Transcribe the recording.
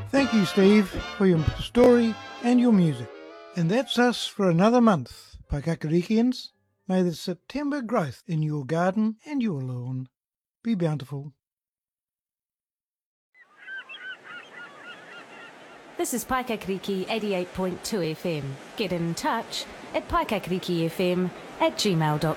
Thank you, Steve, for your story and your music. And that's us for another month, Paikakarikians. May the September growth in your garden and your lawn be bountiful. This is Paikakariki 88.2 FM. Get in touch at paikakarikifm@gmail.com.